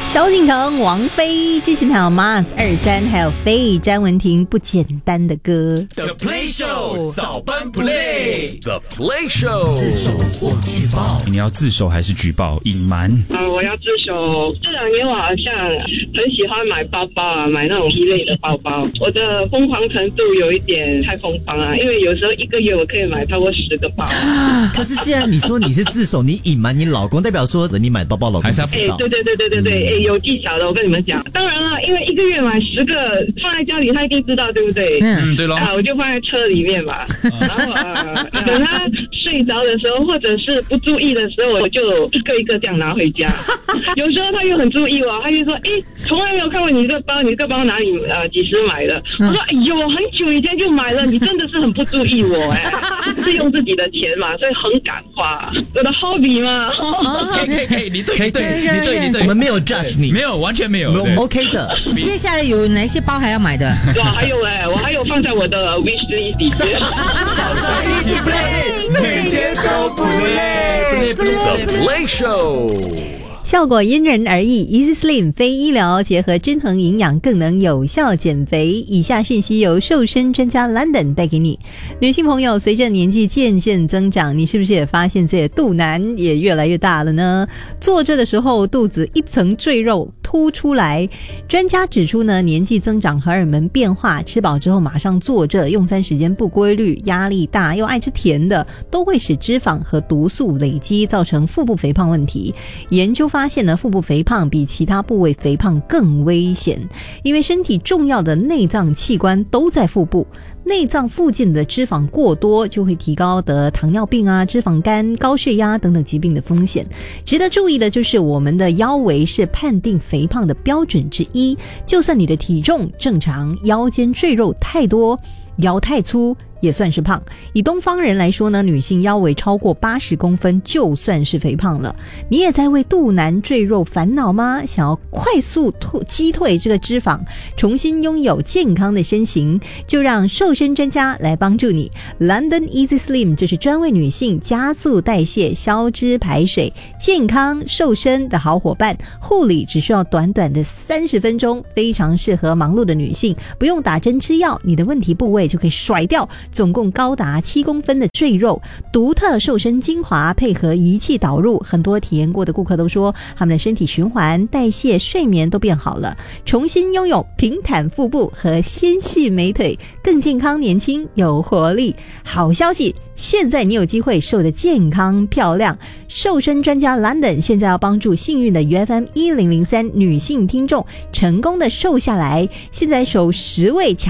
萧敬腾、王菲，之前还有 Mars 23，还有飞詹雯婷，不简单的歌。 The Play Show 早班 Play The Play Show 自首或举报， 你要自首还是举报？隐瞒？ 我要自首。这2年我好像很喜欢买包包啊，买那种一类的包包。我的疯狂程度有一点太疯狂啊，因为有时候1个月我可以买超过10个包。 可是既然你说你是自首，你隐瞒你老公，代表说你买包包老公还是要知道。 对，有技巧的，我跟你们讲。当然了，因为1个月买10个放在家里，他一定知道，对不对？ 对咯。 我就放在车里面嘛，然后等他睡着的时候，或者是不注意的时候，我就一个一个这样拿回家。有时候他又很注意我，他就说：“从来没有看过你这个包，你这个包哪里几时买的？”我说：“哎呦，很久以前就买了，你真的是很不注意我是用自己的钱嘛，所以很敢花，我的 hobby 嘛。” 可以，你对， 我们没有 judge 你， 没有，完全没有， 我们 OK 的。 接下来有哪些包还要买的？ 哇，还有我还有放在我的 wish list 里面。 早上一起 play， 每天都不累。 The Play Show。 效果因人而异 ，Easy Slim 非医疗结合均衡营养，更能有效减肥。以下讯息由瘦身专家 London 带给你。女性朋友，随着年纪渐渐增长，你是不是也发现自己的肚腩也越来越大了呢？坐着的时候，肚子一层赘肉凸出来。专家指出呢，年纪增长、荷尔蒙变化，吃饱之后马上坐着，用餐时间不规律，压力大又爱吃甜的，都会使脂肪和毒素累积，造成腹部肥胖问题。研究发现呢，腹部肥胖比其他部位肥胖更危险，因为身体重要的内脏器官都在腹部，内脏附近的脂肪过多，就会提高得糖尿病啊、脂肪肝、高血压等等疾病的风险。值得注意的就是，我们的腰围是判定肥胖的标准之一，就算你的体重正常，腰间赘肉太多，腰太粗也算是胖。以东方人来说呢，女性腰围超过80公分就算是肥胖了。你也在为肚腩赘肉烦恼吗？想要快速击退这个脂肪，重新拥有健康的身形，就让瘦身专家来帮助你。 London Easy Slim 就是专为女性加速代谢、消脂排水、健康瘦身的好伙伴。护理只需要短短的30分钟，非常适合忙碌的女性，不用打针吃药，你的问题部位就可以甩掉总共高达7公分的赘肉。独特瘦身精华配合仪器导入，很多体验过的顾客都说他们的身体循环、代谢、睡眠都变好了，重新拥有平坦腹部和纤细美腿，更健康、年轻、有活力。好消息，现在你有机会瘦得健康漂亮。瘦身专家 London 现在要帮助幸运的 UFM1003 女性听众成功的瘦下来，现在首10位